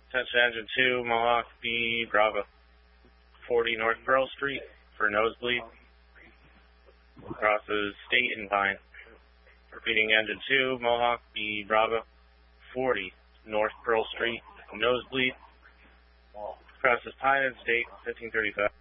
Attention engine 2, Mohawk B, Bravo. 40 North Pearl Street for nosebleed. Crosses State and Pine. Repeating engine 2, Mohawk B, Bravo. 40 North Pearl Street, nosebleed. Crosses Pine and State, 1535.